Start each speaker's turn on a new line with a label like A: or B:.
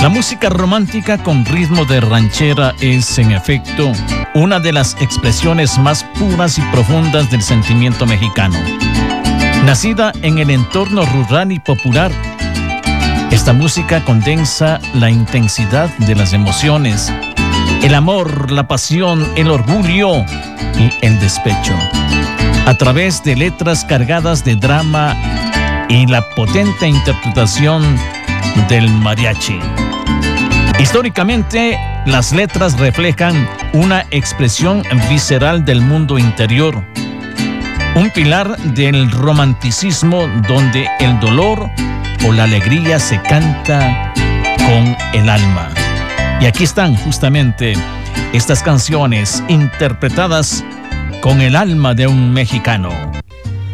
A: La música romántica con ritmo de ranchera es, en efecto, una de las expresiones más puras y profundas del sentimiento mexicano. Nacida en el entorno rural y popular, esta música condensa la intensidad de las emociones, el amor, la pasión, el orgullo y el despecho, a través de letras cargadas de drama y la potente interpretación del mariachi. Históricamente, las letras reflejan una expresión visceral del mundo interior, un pilar del romanticismo donde el dolor o la alegría se canta con el alma. Y aquí están justamente estas canciones interpretadas con el alma de un mexicano.